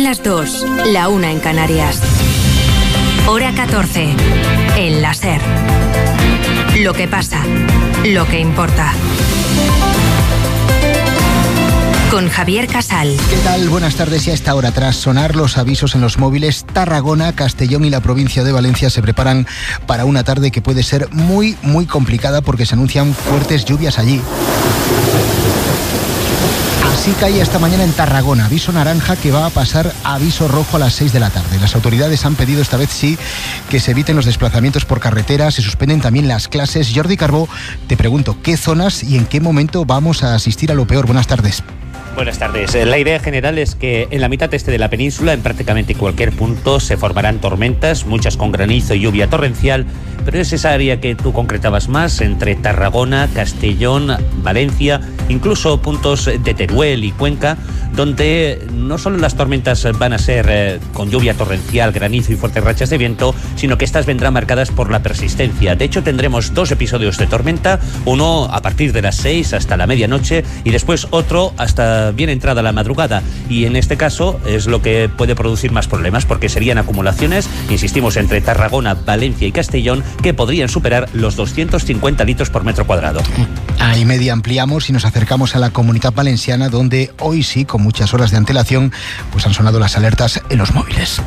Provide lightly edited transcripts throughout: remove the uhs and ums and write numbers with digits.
las 2, la 1 en Canarias. Hora 14, en la SER. Lo que pasa, lo que importa. Con Javier Casal. ¿Qué tal? Buenas tardes. Y a esta hora, tras sonar los avisos en los móviles, Tarragona, Castellón y la provincia de Valencia se preparan para una tarde que puede ser muy complicada porque se anuncian fuertes lluvias allí. Así cae esta mañana en Tarragona, aviso naranja que va a pasar a aviso rojo a las 6 de la tarde. Las autoridades han pedido esta vez sí que se eviten los desplazamientos por carretera, se suspenden también las clases. Jordi Carbó, te pregunto, ¿qué zonas y en qué momento vamos a asistir a lo peor? Buenas tardes. Buenas tardes. La idea general es que en la mitad este de la península, en prácticamente cualquier punto, se formarán tormentas, muchas con granizo y lluvia torrencial, pero es esa área que tú concretabas más, entre Tarragona, Castellón, Valencia, incluso puntos de Teruel y Cuenca, donde no solo las tormentas van a ser con lluvia torrencial, granizo y fuertes rachas de viento, sino que estas vendrán marcadas por la persistencia. De hecho, tendremos 2 episodios de tormenta, uno a partir de las 6 hasta la medianoche y después otro hasta bien entrada la madrugada, y en este caso es lo que puede producir más problemas porque serían acumulaciones, insistimos, entre Tarragona, Valencia y Castellón que podrían superar los 250 litros por metro cuadrado. Ahí media ampliamos y nos acercamos a la Comunitat Valenciana, donde hoy sí, con muchas horas de antelación, pues han sonado las alertas en los móviles.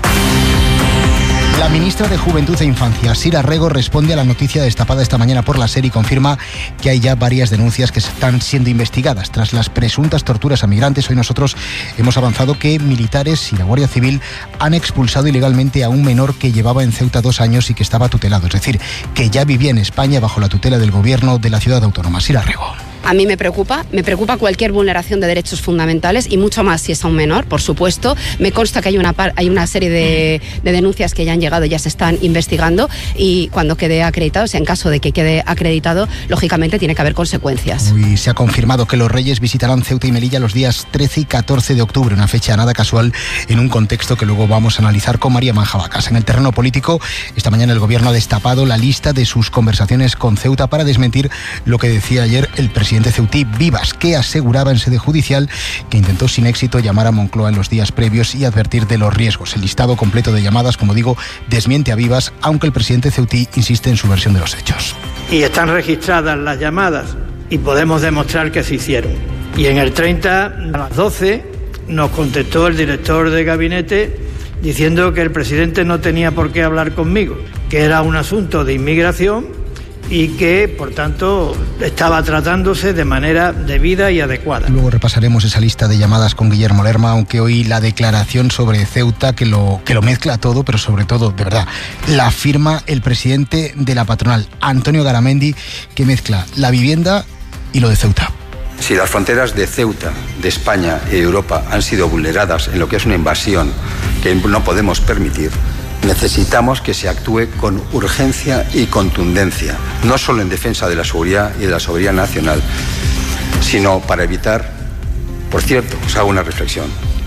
La ministra de Juventud e Infancia, Sira Rego, responde a la noticia destapada esta mañana por la SER y confirma que hay ya varias denuncias que están siendo investigadas. Tras las presuntas torturas a migrantes, hoy nosotros hemos avanzado que militares y la Guardia Civil han expulsado ilegalmente a un menor que llevaba en Ceuta 2 años y que estaba tutelado. Es decir, que ya vivía en España bajo la tutela del gobierno de la ciudad autónoma. Sira Rego. A mí me preocupa cualquier vulneración de derechos fundamentales y mucho más si es a un menor, por supuesto. Me consta que hay una serie de denuncias que ya han llegado, ya se están investigando y cuando quede acreditado, o sea, en caso de que quede acreditado, lógicamente tiene que haber consecuencias. Hoy se ha confirmado que los Reyes visitarán Ceuta y Melilla los días 13 y 14 de octubre, una fecha nada casual en un contexto que luego vamos a analizar con María Manjabacas. En el terreno político, esta mañana el gobierno ha destapado la lista de sus conversaciones con Ceuta para desmentir lo que decía ayer el presidente ceutí Vivas, que aseguraba en sede judicial que intentó sin éxito llamar a Moncloa en los días previos y advertir de los riesgos. El listado completo de llamadas, como digo, desmiente a Vivas, aunque el presidente ceutí insiste en su versión de los hechos. Y están registradas las llamadas y podemos demostrar que se hicieron. Y en el 30 a las 12 nos contestó el director de gabinete diciendo que el presidente no tenía por qué hablar conmigo, que era un asunto de inmigración y que, por tanto, estaba tratándose de manera debida y adecuada. Luego repasaremos esa lista de llamadas con Guillermo Lerma, aunque hoy la declaración sobre Ceuta, que lo mezcla todo, pero sobre todo, de verdad, la firma el presidente de la patronal, Antonio Garamendi, que mezcla la vivienda y lo de Ceuta. Si las fronteras de Ceuta, de España y Europa han sido vulneradas en lo que es una invasión que no podemos permitir, necesitamos que se actúe con urgencia y contundencia, no solo en defensa de la seguridad y de la soberanía nacional, sino para evitar, por cierto, os hago una reflexión,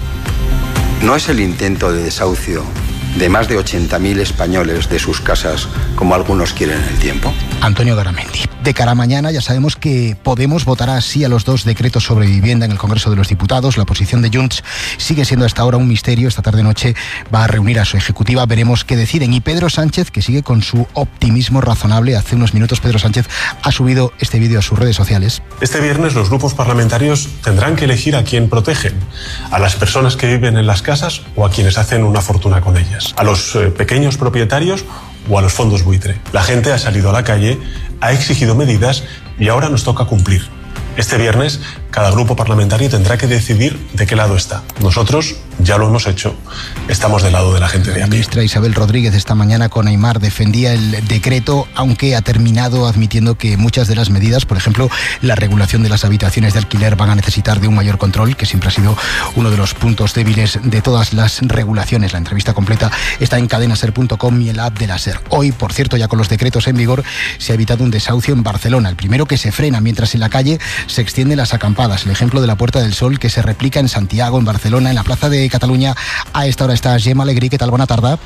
no es el intento de desahucio de más de 80.000 españoles de sus casas, como algunos quieren en el tiempo. Antonio Garamendi. De cara a mañana ya sabemos que Podemos votará sí a los 2 decretos sobre vivienda en el Congreso de los Diputados. La posición de Junts sigue siendo hasta ahora un misterio. Esta tarde-noche va a reunir a su ejecutiva. Veremos qué deciden. Y Pedro Sánchez, que sigue con su optimismo razonable. Hace unos minutos Pedro Sánchez ha subido este vídeo a sus redes sociales. Este viernes los grupos parlamentarios tendrán que elegir a quién protegen. A las personas que viven en las casas o a quienes hacen una fortuna con ellas. A los pequeños propietarios o a los fondos buitre. La gente ha salido a la calle, ha exigido medidas y ahora nos toca cumplir. Este viernes, cada grupo parlamentario tendrá que decidir de qué lado está. Nosotros ya lo hemos hecho. Estamos del lado de la gente de a pie. La ministra Isabel Rodríguez esta mañana con Aimar defendía el decreto, aunque ha terminado admitiendo que muchas de las medidas, por ejemplo, la regulación de las habitaciones de alquiler, van a necesitar de un mayor control, que siempre ha sido uno de los puntos débiles de todas las regulaciones. La entrevista completa está en cadenaser.com y en la app de la SER. Hoy, por cierto, ya con los decretos en vigor, se ha evitado un desahucio en Barcelona. El primero que se frena, mientras en la calle se extienden las acampadas. El ejemplo de la Puerta del Sol, que se replica en Santiago, en Barcelona, en la Plaza de Cataluña. A esta hora está Gemma Alegrí. ¿Qué tal? Bona tarda.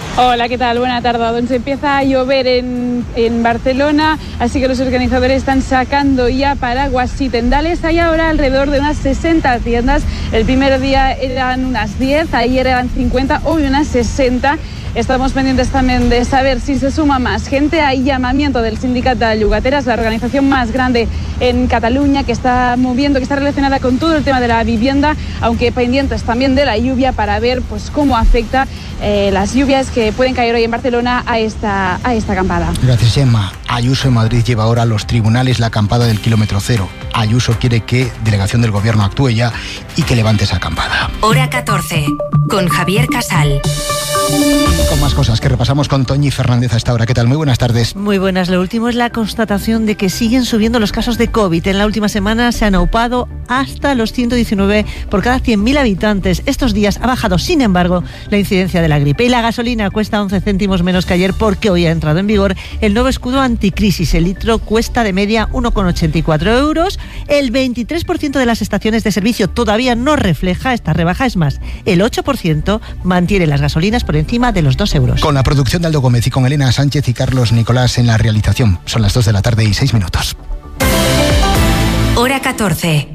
Hola, ¿qué tal? Buena tarde. Donde empieza a llover en Barcelona, así que los organizadores están sacando ya paraguas y tendales. Hay ahora alrededor de unas 60 tiendas. El primer día eran unas 10, ayer eran 50, hoy unas 60. Estamos pendientes también de saber si se suma más gente. Hay llamamiento del Sindicat de Llogateres, la organización más grande en Cataluña, que está moviendo, que está relacionada con todo el tema de la vivienda, aunque pendientes también de la lluvia para ver pues cómo afecta las lluvias que pueden caer hoy en Barcelona a esta acampada. Gracias, Gemma. Ayuso en Madrid lleva ahora a los tribunales la acampada del kilómetro cero. Ayuso quiere que delegación del gobierno actúe ya y que levante esa acampada. Hora 14, con Javier Casal. Con más cosas que repasamos con Toñi Fernández a esta hora. ¿Qué tal? Muy buenas tardes. Muy buenas. Lo último es la constatación de que siguen subiendo los casos de COVID. En la última semana se han aupado hasta los 119 por cada 100.000 habitantes. Estos días ha bajado, sin embargo, la incidencia de la gripe. Y la gasolina cuesta 11 céntimos menos que ayer porque hoy ha entrado en vigor el nuevo escudo anticrisis. El litro cuesta de media 1,84 euros. El 23% de las estaciones de servicio todavía no refleja esta rebaja. Es más, el 8% mantiene las gasolinas por encima de los 2 euros. Con la producción de Aldo Gómez y con Elena Sánchez y Carlos Nicolás en la realización. Son las 2 de la tarde y 6 minutos. Hora 14.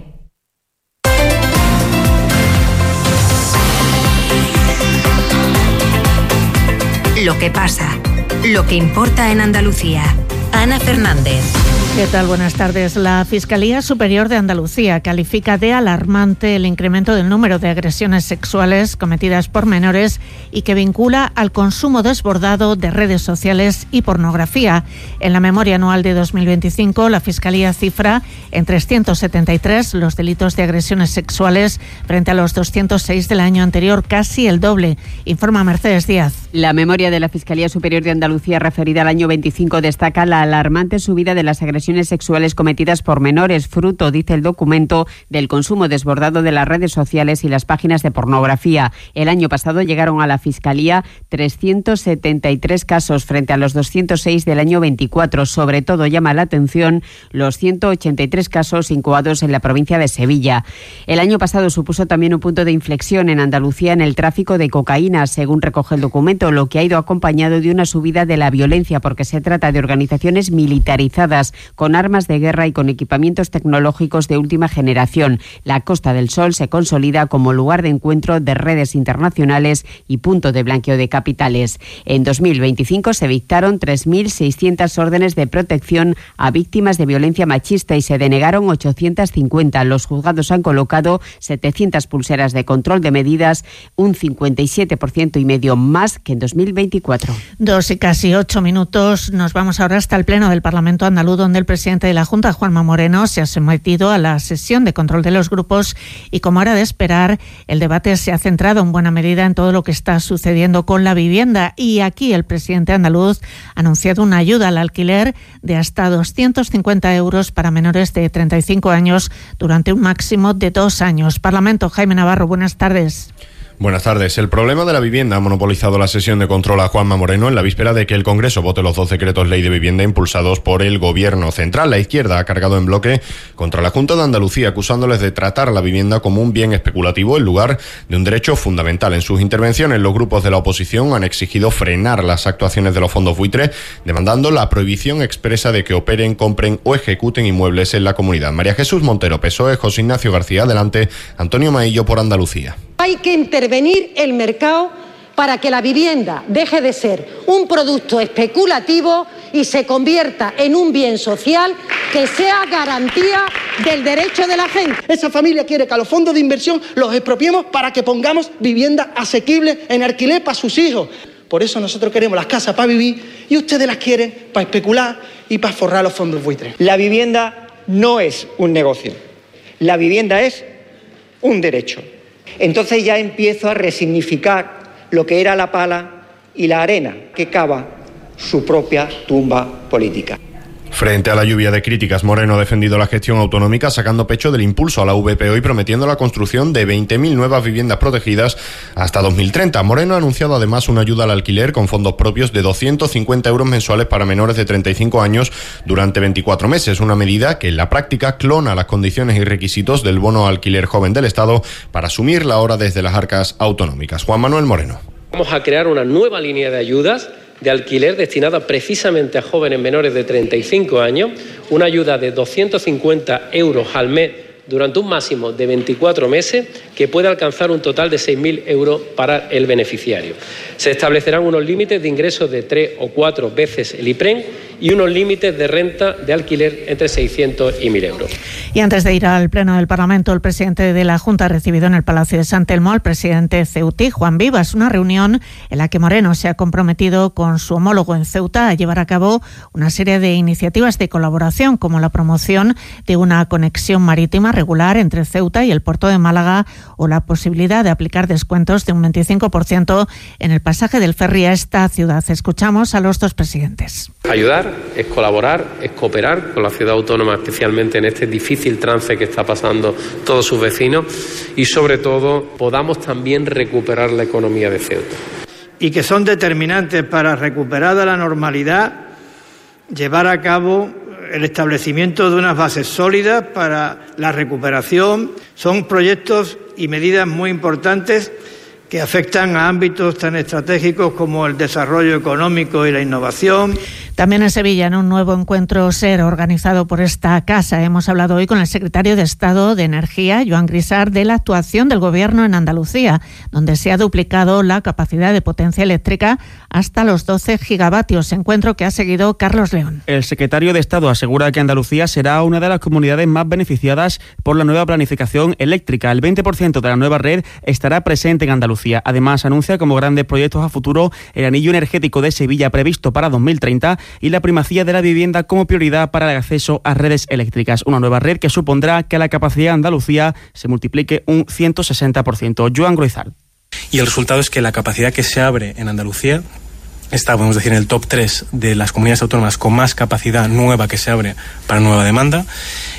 Lo que pasa, lo que importa en Andalucía. Ana Fernández. ¿Qué tal? Buenas tardes. La Fiscalía Superior de Andalucía califica de alarmante el incremento del número de agresiones sexuales cometidas por menores y que vincula al consumo desbordado de redes sociales y pornografía. En la memoria anual de 2025, la Fiscalía cifra en 373 los delitos de agresiones sexuales frente a los 206 del año anterior, casi el doble, informa Mercedes Díaz. La memoria de la Fiscalía Superior de Andalucía referida al año 25 destaca la alarmante subida de las agresiones sexuales cometidas por menores, fruto, dice el documento, del consumo desbordado de las redes sociales y las páginas de pornografía. El año pasado llegaron a la Fiscalía 373 casos frente a los 206 del año 24. Sobre todo llama la atención los 183 casos incoados en la provincia de Sevilla. El año pasado supuso también un punto de inflexión en Andalucía en el tráfico de cocaína, según recoge el documento, lo que ha ido acompañado de una subida de la violencia, porque se trata de organizaciones militarizadas con armas de guerra y con equipamientos tecnológicos de última generación. La Costa del Sol se consolida como lugar de encuentro de redes internacionales y punto de blanqueo de capitales. En 2025 se dictaron 3.600 órdenes de protección a víctimas de violencia machista y se denegaron 850. Los juzgados han colocado 700 pulseras de control de medidas, un 57,5% más que en 2024. 2 y casi 8 minutos. Nos vamos ahora hasta el Pleno del Parlamento andaluz, donde el presidente de la Junta, Juanma Moreno, se ha sometido a la sesión de control de los grupos y, como era de esperar, el debate se ha centrado en buena medida en todo lo que está sucediendo con la vivienda. Y aquí el presidente andaluz ha anunciado una ayuda al alquiler de hasta 250 euros para menores de 35 años durante un máximo de 2 años. Parlamento, Jaime Navarro, buenas tardes. Buenas tardes. El problema de la vivienda ha monopolizado la sesión de control a Juanma Moreno en la víspera de que el Congreso vote los 2 decretos ley de vivienda impulsados por el Gobierno central. La izquierda ha cargado en bloque contra la Junta de Andalucía, acusándoles de tratar la vivienda como un bien especulativo en lugar de un derecho fundamental. En sus intervenciones, los grupos de la oposición han exigido frenar las actuaciones de los fondos buitre, demandando la prohibición expresa de que operen, compren o ejecuten inmuebles en la comunidad. María Jesús Montero, PSOE, José Ignacio García, adelante, Antonio Maillo por Andalucía. Hay que intervenir el mercado para que la vivienda deje de ser un producto especulativo y se convierta en un bien social que sea garantía del derecho de la gente. Esa familia quiere que a los fondos de inversión los expropiemos para que pongamos vivienda asequible en alquiler para sus hijos. Por eso nosotros queremos las casas para vivir y ustedes las quieren para especular y para forrar los fondos buitres. La vivienda no es un negocio. La vivienda es un derecho. Entonces ya empiezo a resignificar lo que era la pala y la arena que cava su propia tumba política. Frente a la lluvia de críticas, Moreno ha defendido la gestión autonómica, sacando pecho del impulso a la VPO y prometiendo la construcción de 20.000 nuevas viviendas protegidas hasta 2030. Moreno ha anunciado además una ayuda al alquiler con fondos propios de 250 euros mensuales para menores de 35 años durante 24 meses, una medida que en la práctica clona las condiciones y requisitos del bono alquiler joven del Estado para asumirla ahora desde las arcas autonómicas. Juan Manuel Moreno. Vamos a crear una nueva línea de ayudas de alquiler destinada precisamente a jóvenes menores de 35 años, una ayuda de 250 euros al mes durante un máximo de 24 meses, que puede alcanzar un total de 6.000 euros para el beneficiario. Se establecerán unos límites de ingresos de 3 o 4 veces el IPREN y unos límites de renta de alquiler entre 600 y 1.000 euros. Y antes de ir al Pleno del Parlamento, el presidente de la Junta ha recibido en el Palacio de San Telmo al presidente ceutí, Juan Vivas, una reunión en la que Moreno se ha comprometido con su homólogo en Ceuta a llevar a cabo una serie de iniciativas de colaboración, como la promoción de una conexión marítima regular entre Ceuta y el puerto de Málaga o la posibilidad de aplicar descuentos de un 25% en el pasaje del ferry a esta ciudad. Escuchamos a los dos presidentes. Ayudar es colaborar, es cooperar con la ciudad autónoma, especialmente en este difícil trance que está pasando todos sus vecinos, y sobre todo podamos también recuperar la economía de Ceuta. Y que son determinantes para recuperar la normalidad, llevar a cabo el establecimiento de unas bases sólidas para la recuperación. Son proyectos y medidas muy importantes que afectan a ámbitos tan estratégicos como el desarrollo económico y la innovación. También en Sevilla, en un nuevo encuentro SER organizado por esta casa, hemos hablado hoy con el secretario de Estado de Energía, Joan Grisart, de la actuación del Gobierno en Andalucía, donde se ha duplicado la capacidad de potencia eléctrica hasta los 12 gigavatios, encuentro que ha seguido Carlos León. El secretario de Estado asegura que Andalucía será una de las comunidades más beneficiadas por la nueva planificación eléctrica. El 20% de la nueva red estará presente en Andalucía. Además, anuncia como grandes proyectos a futuro el anillo energético de Sevilla previsto para 2030 y la primacía de la vivienda como prioridad para el acceso a redes eléctricas. Una nueva red que supondrá que la capacidad de Andalucía se multiplique un 160%. Joan Groizal. Y el resultado es que la capacidad que se abre en Andalucía está, podemos decir, en el top 3 de las comunidades autónomas con más capacidad nueva que se abre para nueva demanda.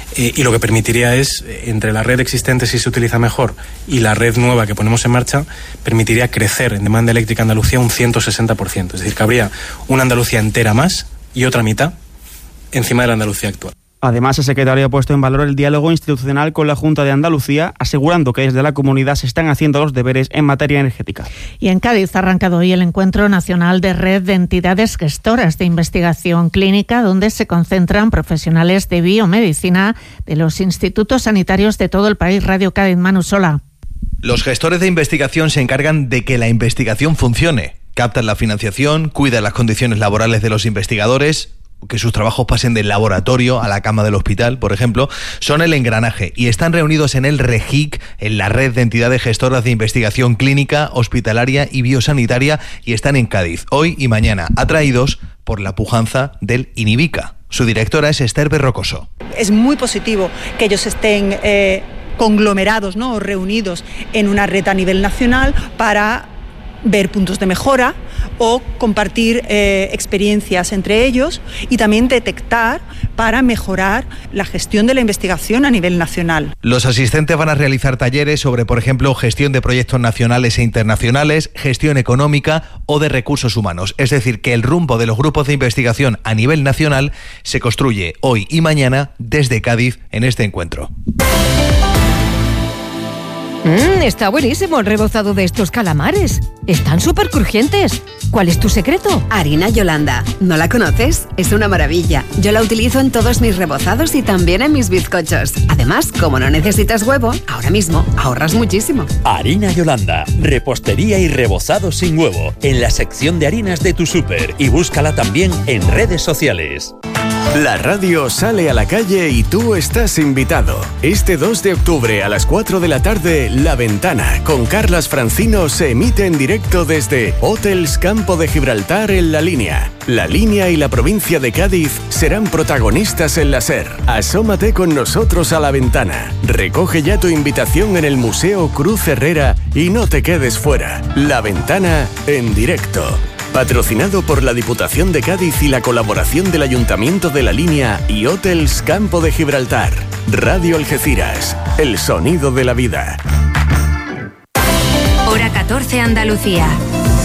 Y lo que permitiría es, entre la red existente, si se utiliza mejor, y la red nueva que ponemos en marcha, permitiría crecer en demanda eléctrica en Andalucía un 160%. Es decir, que habría una Andalucía entera más y otra mitad encima de la Andalucía actual. Además, el secretario ha puesto en valor el diálogo institucional con la Junta de Andalucía, asegurando que desde la comunidad se están haciendo los deberes en materia energética. Y en Cádiz ha arrancado hoy el Encuentro Nacional de Red de Entidades Gestoras de Investigación Clínica, donde se concentran profesionales de biomedicina de los institutos sanitarios de todo el país. Radio Cádiz, Manu Sola. Los gestores de investigación se encargan de que la investigación funcione. Captan la financiación, cuidan las condiciones laborales de los investigadores, que sus trabajos pasen del laboratorio a la cama del hospital, por ejemplo, son el engranaje y están reunidos en el REGIC, en la red de entidades gestoras de investigación clínica, hospitalaria y biosanitaria, y están en Cádiz hoy y mañana, atraídos por la pujanza del INIBICA. Su directora es Esther Berrocoso. Es muy positivo que ellos estén conglomerados, ¿no?, o reunidos en una red a nivel nacional para ver puntos de mejora o compartir experiencias entre ellos y también detectar para mejorar la gestión de la investigación a nivel nacional. Los asistentes van a realizar talleres sobre, por ejemplo, gestión de proyectos nacionales e internacionales, gestión económica o de recursos humanos. Es decir, que el rumbo de los grupos de investigación a nivel nacional se construye hoy y mañana desde Cádiz en este encuentro. Está buenísimo el rebozado de estos calamares. Están súper crujientes. ¿Cuál es tu secreto? Harina Yolanda. ¿No la conoces? Es una maravilla. Yo la utilizo en todos mis rebozados y también en mis bizcochos. Además, como no necesitas huevo, ahora mismo ahorras muchísimo. Harina Yolanda. Repostería y rebozado sin huevo. En la sección de harinas de tu súper. Y búscala también en redes sociales. La radio sale a la calle y tú estás invitado. Este 2 de octubre a las 4 de la tarde, La Ventana, con Carlas Francino, se emite en directo desde Hotels Campo de Gibraltar en La Línea. La Línea y la provincia de Cádiz serán protagonistas en la SER. Asómate con nosotros a La Ventana. Recoge ya tu invitación en el Museo Cruz Herrera y no te quedes fuera. La Ventana en directo. Patrocinado por la Diputación de Cádiz y la colaboración del Ayuntamiento de La Línea y Hotels Campo de Gibraltar. Radio Algeciras, el sonido de la vida. Hora 14 Andalucía.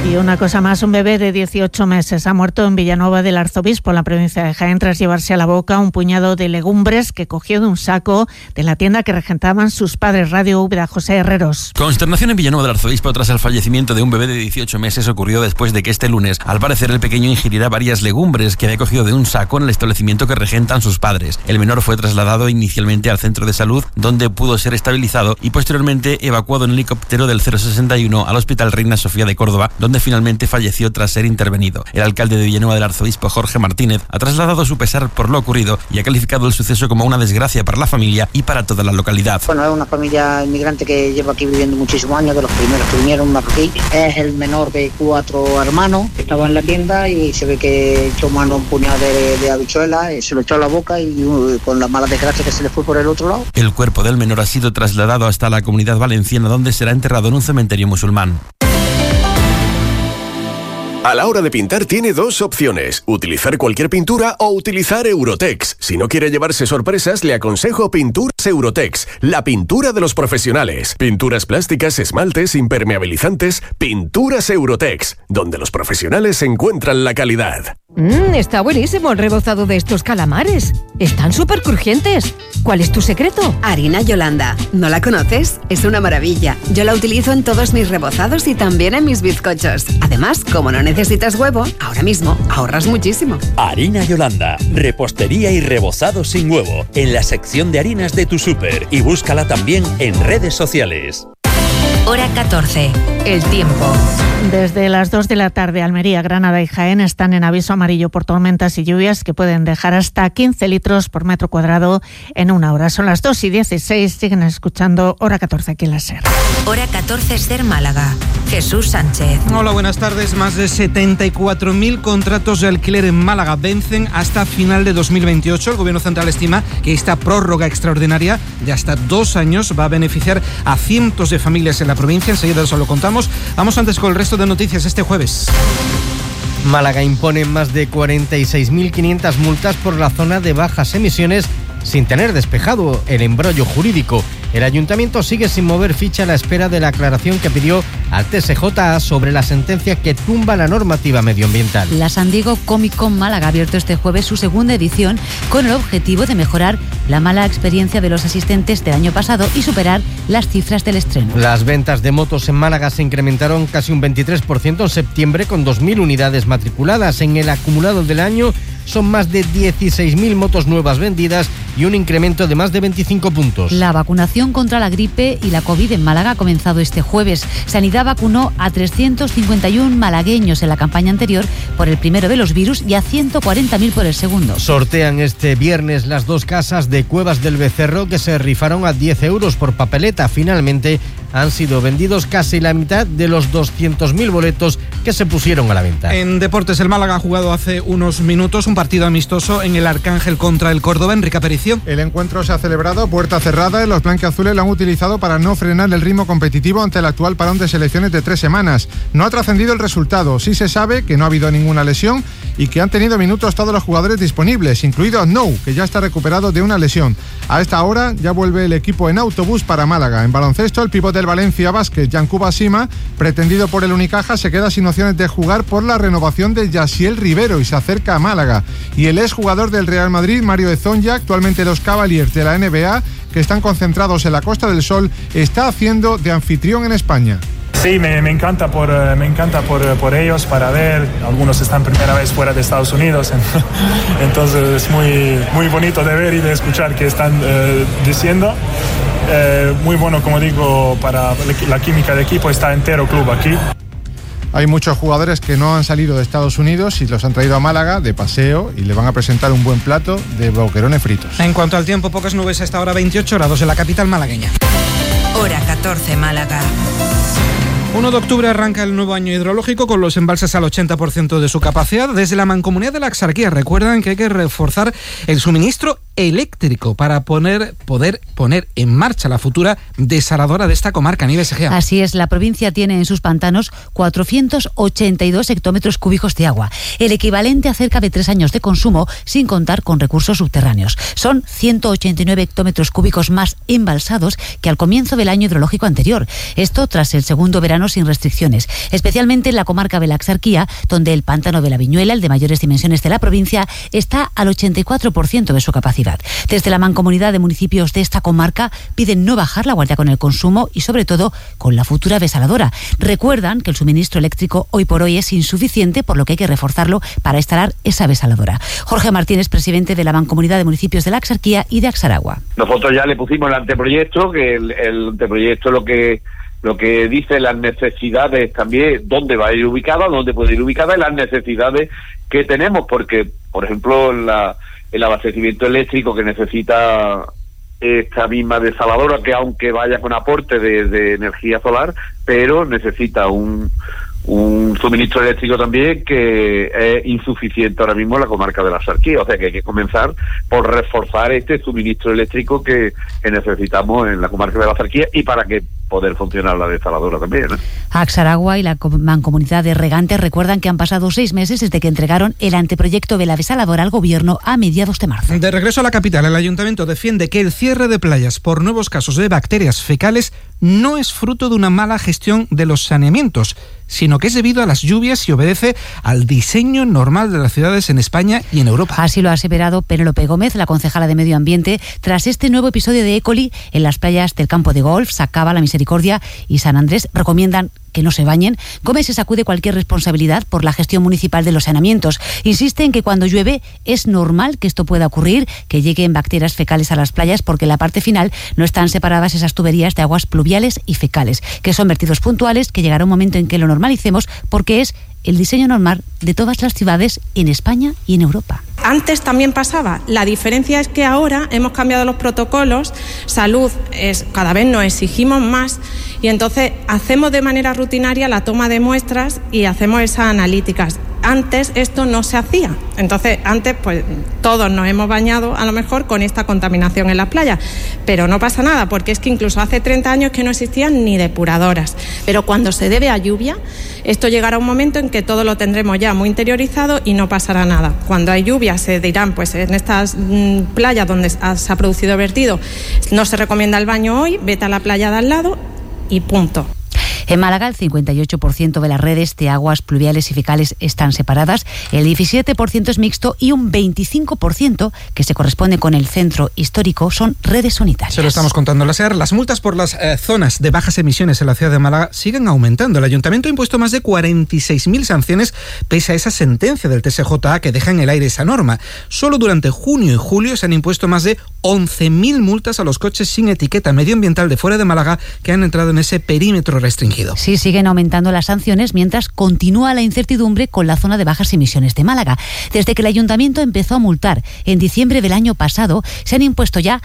Y una cosa más, un bebé de 18 meses ha muerto en Villanueva del Arzobispo, en la provincia de Jaén, tras llevarse a la boca un puñado de legumbres que cogió de un saco de la tienda que regentaban sus padres. Radio Úbeda, José Herreros. Consternación en Villanueva del Arzobispo tras el fallecimiento de un bebé de 18 meses ocurrió después de que este lunes, al parecer, el pequeño ingiriera varias legumbres que había cogido de un saco en el establecimiento que regentan sus padres. El menor fue trasladado inicialmente al centro de salud, donde pudo ser estabilizado y posteriormente evacuado en helicóptero del 061 al Hospital Reina Sofía de Córdoba, donde finalmente falleció tras ser intervenido. El alcalde de Villanueva del Arzobispo, Jorge Martínez, ha trasladado su pesar por lo ocurrido y ha calificado el suceso como una desgracia para la familia y para toda la localidad. Bueno, es una familia inmigrante que lleva aquí viviendo muchísimos años, de los primeros que vinieron marroquí. Es el menor de 4 hermanos, estaba en la tienda y se ve que echó mano un puñado de habichuelas, se lo echó a la boca y con la mala desgracia que se le fue por el otro lado. El cuerpo del menor ha sido trasladado hasta la Comunidad Valenciana, donde será enterrado en un cementerio musulmán. A la hora de pintar tiene dos opciones, utilizar cualquier pintura o utilizar Eurotex. Si no quiere llevarse sorpresas, le aconsejo Pinturas Eurotex, la pintura de los profesionales. Pinturas plásticas, esmaltes, impermeabilizantes, Pinturas Eurotex, donde los profesionales encuentran la calidad. Está buenísimo el rebozado de estos calamares. Están súper crujientes. ¿Cuál es tu secreto? Harina Yolanda. ¿No la conoces? Es una maravilla. Yo la utilizo en todos mis rebozados y también en mis bizcochos. Además, como no necesitas huevo, ahora mismo ahorras muchísimo. Harina Yolanda. Repostería y rebozado sin huevo. En la sección de harinas de tu súper. Y búscala también en redes sociales. Hora 14. El tiempo. Desde las 2 de la tarde, Almería, Granada y Jaén están en aviso amarillo por tormentas y lluvias que pueden dejar hasta 15 litros por metro cuadrado en una hora. Son las 2:16, siguen escuchando Hora 14 aquí en la SER. Hora 14, SER Málaga. Jesús Sánchez. Hola, buenas tardes. Más de 74.000 contratos de alquiler en Málaga vencen hasta final de 2028. El Gobierno Central estima que esta prórroga extraordinaria de hasta 2 años va a beneficiar a cientos de familias en la provincia. Enseguida eso lo contamos. Vamos antes con el resto de noticias este jueves. Málaga impone más de 46.500 multas por la zona de bajas emisiones sin tener despejado el embrollo jurídico. El ayuntamiento sigue sin mover ficha a la espera de la aclaración que pidió al TSJ sobre la sentencia que tumba la normativa medioambiental. La San Diego Comic Con Málaga ha abierto este jueves su segunda edición con el objetivo de mejorar la mala experiencia de los asistentes del año pasado y superar las cifras del estreno. Las ventas de motos en Málaga se incrementaron casi un 23% en septiembre, con 2.000 unidades matriculadas. En el acumulado del año son más de 16.000 motos nuevas vendidas y un incremento de más de 25 puntos. La vacunación contra la gripe y la COVID en Málaga ha comenzado este jueves. Sanidad vacunó a 351 malagueños en la campaña anterior por el primero de los virus y a 140.000 por el segundo. Sortean este viernes las 2 casas de Cuevas del Becerro que se rifaron a 10 euros por papeleta. Finalmente han sido vendidos casi la mitad de los 200.000 boletos que se pusieron a la venta. En deportes, el Málaga ha jugado hace unos minutos un partido amistoso en el Arcángel contra el Córdoba. Enrique Aparicio. El encuentro se ha celebrado a puerta cerrada y los blanquiazules lo han utilizado para no frenar el ritmo competitivo ante el actual parón de selecciones de 3 semanas. No ha trascendido el resultado. Sí se sabe que no ha habido ninguna lesión y que han tenido minutos todos los jugadores disponibles, incluido Nou, que ya está recuperado de una lesión. A esta hora ya vuelve el equipo en autobús para Málaga. En baloncesto, el pívot del Valencia Basket, Yankuba Sima, pretendido por el Unicaja, se queda sin opciones de jugar por la renovación de Yaciel Rivero y se acerca a Málaga. Y el exjugador del Real Madrid, Mario Ezonja, actualmente los Cavaliers de la NBA, que están concentrados en la Costa del Sol, está haciendo de anfitrión en España. Sí, me encanta por ellos, para ver. Algunos están primera vez fuera de Estados Unidos, entonces es muy bonito de ver y de escuchar qué están diciendo. Muy bueno, como digo, para la química de equipo. Está entero club aquí. Hay muchos jugadores que no han salido de Estados Unidos y los han traído a Málaga de paseo y le van a presentar un buen plato de boquerones fritos. En cuanto al tiempo, pocas nubes a esta hora, 28 grados en la capital malagueña. Hora 14, Málaga. 1 de octubre arranca el nuevo año hidrológico con los embalses al 80% de su capacidad. Desde la Mancomunidad de la Axarquía recuerdan que hay que reforzar el suministro eléctrico para poder poner en marcha la futura desaladora de esta comarca. Nieves Egea. Así es, la provincia tiene en sus pantanos 482 hectómetros cúbicos de agua, el equivalente a cerca de 3 años de consumo sin contar con recursos subterráneos. Son 189 hectómetros cúbicos más embalsados que al comienzo del año hidrológico anterior. Esto tras el segundo verano verano sin restricciones, especialmente en la comarca de la Axarquía, donde el pantano de la Viñuela, el de mayores dimensiones de la provincia, está al 84% de su capacidad. Desde la Mancomunidad de Municipios de esta comarca piden no bajar la guardia con el consumo y sobre todo con la futura desaladora. Recuerdan que el suministro eléctrico hoy por hoy es insuficiente, por lo que hay que reforzarlo para instalar esa desaladora. Jorge Martínez, presidente de la Mancomunidad de Municipios de la Axarquía y de Axaragua. Nosotros ya le pusimos el anteproyecto, que el anteproyecto lo que dice las necesidades también, dónde va a ir ubicada, dónde puede ir ubicada y las necesidades que tenemos, porque, por ejemplo, el abastecimiento eléctrico que necesita esta misma desaladora, que aunque vaya con aporte de energía solar, pero necesita un suministro eléctrico también que es insuficiente ahora mismo en la comarca de la Axarquía. O sea que hay que comenzar por reforzar este suministro eléctrico que necesitamos en la comarca de la Axarquía y para que poder funcionar la desaladora también, ¿eh? Axaragua y la Mancomunidad de Regantes recuerdan que han pasado 6 meses desde que entregaron el anteproyecto de la desaladora al Gobierno a mediados de marzo. De regreso a la capital, el Ayuntamiento defiende que el cierre de playas por nuevos casos de bacterias fecales no es fruto de una mala gestión de los saneamientos, sino que es debido a las lluvias y obedece al diseño normal de las ciudades en España y en Europa. Así lo ha aseverado Penélope Gómez, la concejala de Medio Ambiente, tras este nuevo episodio de E. coli en las playas del Campo de Golf, Sacaba, La Misericordia y San Andrés. Recomiendan que no se bañen. Gómez se sacude cualquier responsabilidad por la gestión municipal de los saneamientos. Insiste en que cuando llueve es normal que esto pueda ocurrir, que lleguen bacterias fecales a las playas, porque en la parte final no están separadas esas tuberías de aguas pluviales y fecales, que son vertidos puntuales, que llegará un momento en que lo normalicemos, porque es el diseño normal de todas las ciudades en España y en Europa. Antes también pasaba. La diferencia es que ahora hemos cambiado los protocolos. Salud cada vez nos exigimos más y entonces hacemos de manera rutinaria la toma de muestras y hacemos esas analíticas. Antes esto no se hacía. Entonces antes pues todos nos hemos bañado a lo mejor con esta contaminación en las playas, pero no pasa nada, porque es que incluso hace 30 años que no existían ni depuradoras. Pero cuando se debe a lluvia, esto llegará un momento en que todo lo tendremos ya muy interiorizado y no pasará nada. Cuando hay lluvia se dirán, pues en estas playas donde se ha producido vertido no se recomienda el baño hoy, vete a la playa de al lado y punto. En Málaga, el 58% de las redes de aguas pluviales y fecales están separadas, el 17% es mixto y un 25%, que se corresponde con el centro histórico, son redes unitarias. Se lo estamos contando en la SER. Las multas por las zonas de bajas emisiones en la ciudad de Málaga siguen aumentando. El Ayuntamiento ha impuesto más de 46.000 sanciones pese a esa sentencia del TSJA que deja en el aire esa norma. Solo durante junio y julio se han impuesto más de 11.000 multas a los coches sin etiqueta medioambiental de fuera de Málaga que han entrado en ese perímetro restringido. Sí, siguen aumentando las sanciones mientras continúa la incertidumbre con la zona de bajas emisiones de Málaga. Desde que el Ayuntamiento empezó a multar en diciembre del año pasado, se han impuesto ya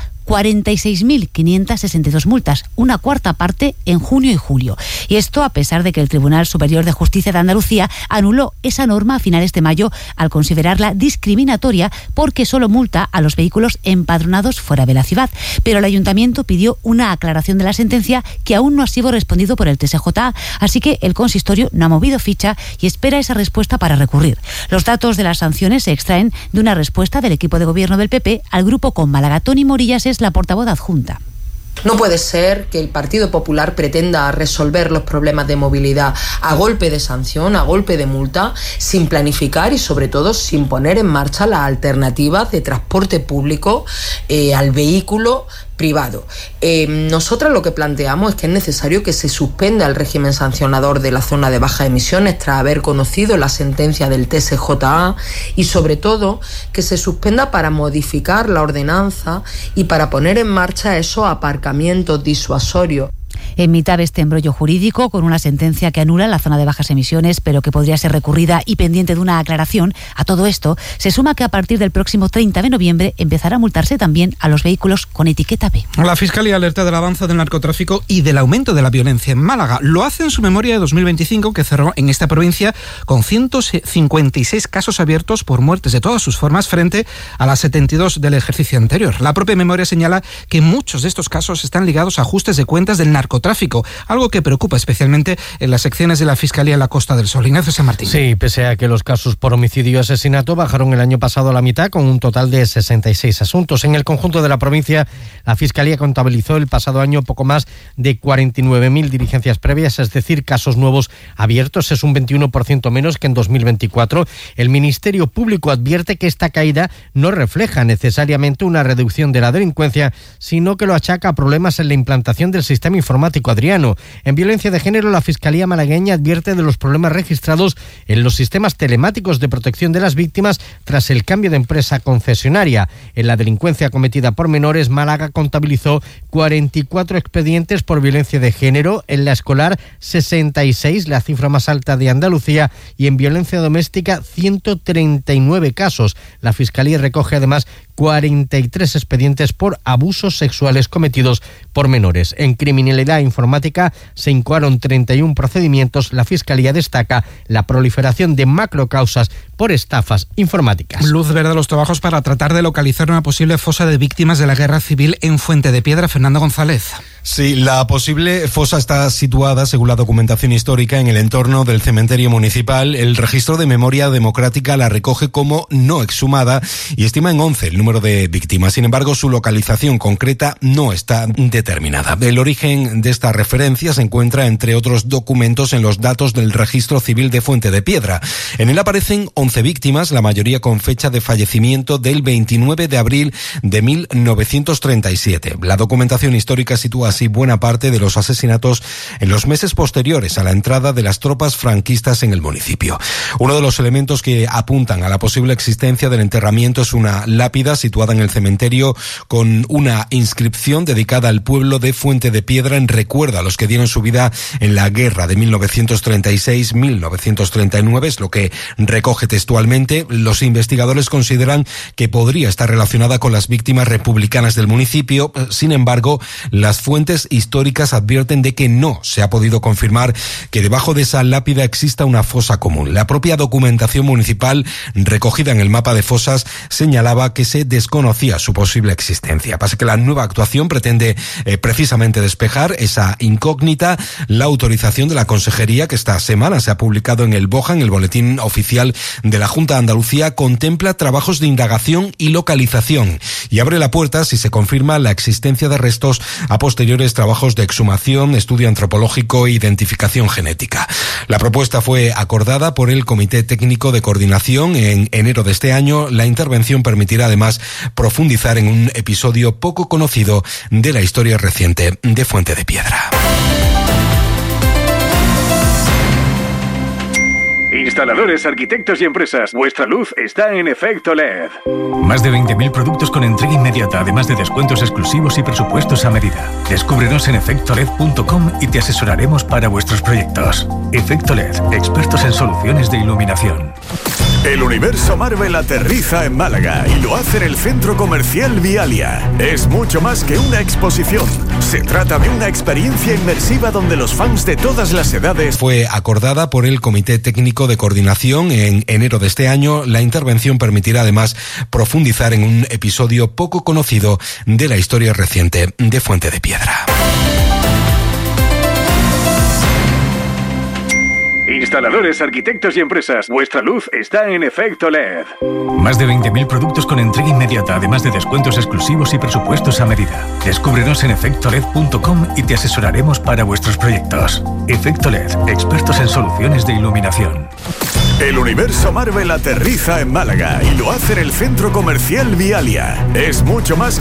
46.562 multas, una cuarta parte en junio y julio. Y esto a pesar de que el Tribunal Superior de Justicia de Andalucía anuló esa norma a finales de mayo al considerarla discriminatoria porque solo multa a los vehículos empadronados fuera de la ciudad. Pero el Ayuntamiento pidió una aclaración de la sentencia que aún no ha sido respondido por el TSJA, así que el consistorio no ha movido ficha y espera esa respuesta para recurrir. Los datos de las sanciones se extraen de una respuesta del equipo de gobierno del PP al grupo con Málaga. Toni Morillas es la portavoz adjunta. No puede ser que el Partido Popular pretenda resolver los problemas de movilidad a golpe de sanción, a golpe de multa, sin planificar y sobre todo sin poner en marcha las alternativas de transporte público al vehículo privado. Nosotros lo que planteamos es que es necesario que se suspenda el régimen sancionador de la zona de bajas emisiones tras haber conocido la sentencia del TSJA y sobre todo que se suspenda para modificar la ordenanza y para poner en marcha esos aparcamientos disuasorios. En mitad de este embrollo jurídico, con una sentencia que anula la zona de bajas emisiones, pero que podría ser recurrida y pendiente de una aclaración, a todo esto se suma que a partir del próximo 30 de noviembre empezará a multarse también a los vehículos con etiqueta B. La Fiscalía alerta del avance del narcotráfico y del aumento de la violencia en Málaga. Lo hace en su memoria de 2025, que cerró en esta provincia con 156 casos abiertos por muertes de todas sus formas frente a las 72 del ejercicio anterior. La propia memoria señala que muchos de estos casos están ligados a ajustes de cuentas del narcotráfico narcotráfico, algo que preocupa especialmente en las secciones de la Fiscalía en la Costa del Sol. Ignacio San Martín. Sí, pese a que los casos por homicidio y asesinato bajaron el año pasado a la mitad, con un total de 66 asuntos. En el conjunto de la provincia, la Fiscalía contabilizó el pasado año poco más de 49.000 diligencias previas, es decir, casos nuevos abiertos. Es un 21% menos que en 2024. El Ministerio Público advierte que esta caída no refleja necesariamente una reducción de la delincuencia, sino que lo achaca a problemas en la implantación del sistema informático. Adriano, en violencia de género, la Fiscalía malagueña advierte de los problemas registrados en los sistemas telemáticos de protección de las víctimas tras el cambio de empresa concesionaria. En la delincuencia cometida por menores, Málaga contabilizó 44 expedientes por violencia de género, en la escolar 66, la cifra más alta de Andalucía, y en violencia doméstica 139 casos. La Fiscalía recoge además 43 expedientes por abusos sexuales cometidos por menores. En criminalidad informática se incoaron 31 procedimientos. La Fiscalía destaca la proliferación de macrocausas por estafas informáticas. Luz verde a los trabajos para tratar de localizar una posible fosa de víctimas de la guerra civil en Fuente de Piedra. Fernando González. Sí, la posible fosa está situada, según la documentación histórica, en el entorno del cementerio municipal. El registro de memoria democrática la recoge como no exhumada y estima en 11 el número de víctimas. Sin embargo, su localización concreta no está determinada. El origen de esta referencia se encuentra, entre otros documentos, en los datos del registro civil de Fuente de Piedra. En él aparecen 11 víctimas, la mayoría con fecha de fallecimiento del 29 de abril de 1937. La documentación histórica sitúa así buena parte de los asesinatos en los meses posteriores a la entrada de las tropas franquistas en el municipio. Uno de los elementos que apuntan a la posible existencia del enterramiento es una lápida situada en el cementerio con una inscripción dedicada al pueblo de Fuente de Piedra en recuerdo a los que dieron su vida en la guerra de 1936-1939, es lo que recoge textualmente. Los investigadores consideran que podría estar relacionada con las víctimas republicanas del municipio. Sin embargo, las fuentes históricas advierten de que no se ha podido confirmar que debajo de esa lápida exista una fosa común. La propia documentación municipal recogida en el mapa de fosas señalaba que se desconocía su posible existencia. Pasa que la nueva actuación pretende precisamente despejar esa incógnita. La autorización de la Consejería, que esta semana se ha publicado en el BOJA, en el Boletín Oficial de la Junta de Andalucía, contempla trabajos de indagación y localización y abre la puerta, si se confirma la existencia de restos, a posteriores trabajos de exhumación, estudio antropológico e identificación genética. La propuesta fue acordada por el Comité Técnico de Coordinación en enero de este año. La intervención permitirá además profundizar en un episodio poco conocido de la historia reciente de Fuente de Piedra. Instaladores, arquitectos y empresas, vuestra luz está en Efecto LED. Más de 20.000 productos con entrega inmediata, además de descuentos exclusivos y presupuestos a medida. Descúbrenos en efectoled.com y te asesoraremos para vuestros proyectos. Efecto LED, expertos en soluciones de iluminación. El universo Marvel aterriza en Málaga y lo hace en el Centro Comercial Vialia. Es mucho más que una exposición. Se trata de una experiencia inmersiva donde los fans de todas las edades... Fue acordada por el Comité Técnico de Coordinación en enero de este año. La intervención permitirá además profundizar en un episodio poco conocido de la historia reciente de Fuente de Piedra. Instaladores, arquitectos y empresas, vuestra luz está en Efecto LED. Más de 20.000 productos con entrega inmediata, además de descuentos exclusivos y presupuestos a medida. Descúbrenos en efectoled.com y te asesoraremos para vuestros proyectos. Efecto LED, expertos en soluciones de iluminación. El universo Marvel aterriza en Málaga y lo hace en el Centro Comercial Vialia. Es mucho más que